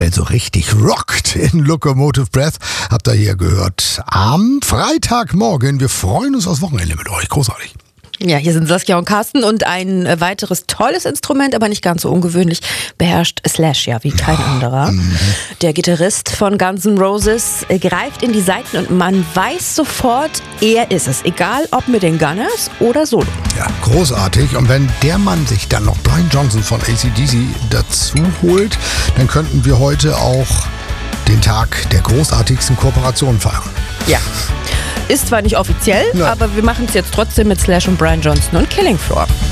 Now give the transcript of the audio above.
So richtig rockt in Locomotive Breath, habt ihr hier gehört. Am Freitagmorgen, wir freuen uns aufs Wochenende mit euch, großartig. Ja, hier sind Saskia und Carsten und ein weiteres tolles Instrument, aber nicht ganz so ungewöhnlich, beherrscht Slash ja wie kein anderer. Der Gitarrist von Guns N' Roses greift in die Saiten und man weiß sofort, er ist es. Egal ob mit den Gunners oder solo. Ja, großartig. Und wenn der Mann sich dann noch Brian Johnson von AC/DC dazu holt, dann könnten wir heute auch den Tag der großartigsten Kooperation feiern. Ja. Ist zwar nicht offiziell, aber wir machen es jetzt trotzdem mit Slash und Brian Johnson und Killing Floor.